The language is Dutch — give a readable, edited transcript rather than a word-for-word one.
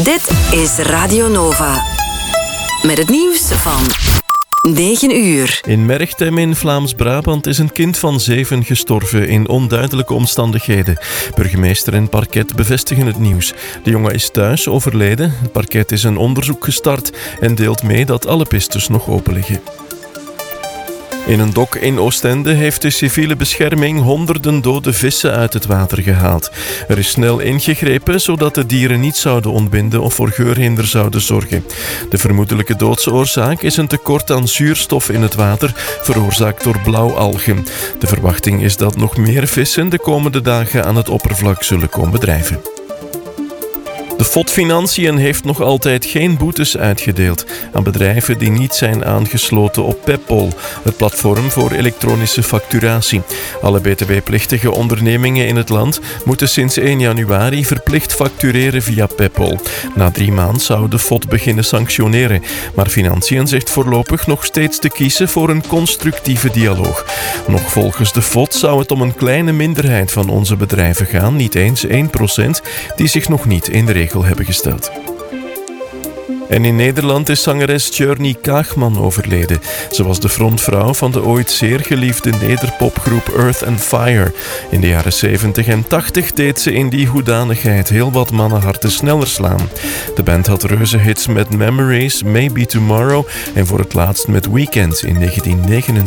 Dit is Radio Nova. Met het nieuws van 9 uur. In Merchtem in Vlaams-Brabant is een kind van 7 gestorven in onduidelijke omstandigheden. Burgemeester en parket bevestigen het nieuws. De jongen is thuis overleden. Het parket is een onderzoek gestart en deelt mee dat alle pistes nog open liggen. In een dok in Oostende heeft de civiele bescherming honderden dode vissen uit het water gehaald. Er is snel ingegrepen zodat de dieren niet zouden ontbinden of voor geurhinder zouden zorgen. De vermoedelijke doodsoorzaak is een tekort aan zuurstof in het water, veroorzaakt door blauwalgen. De verwachting is dat nog meer vissen de komende dagen aan het oppervlak zullen komen drijven. De FOD Financiën heeft nog altijd geen boetes uitgedeeld aan bedrijven die niet zijn aangesloten op Peppol, het platform voor elektronische facturatie. Alle btw-plichtige ondernemingen in het land moeten sinds 1 januari verplicht factureren via Peppol. Na 3 maanden zou de FOD beginnen sanctioneren, maar Financiën zegt voorlopig nog steeds te kiezen voor een constructieve dialoog. Nog volgens de FOD zou het om een kleine minderheid van onze bedrijven gaan, niet eens 1%, die zich nog niet in de regel hebben gesteld. En in Nederland is zangeres Tjörni Kaagman overleden. Ze was de frontvrouw van de ooit zeer geliefde nederpopgroep Earth and Fire. In de jaren 70 en 80 deed ze in die hoedanigheid heel wat mannenharten sneller slaan. De band had reuze hits met Memories, Maybe Tomorrow en voor het laatst met Weekend in 1979.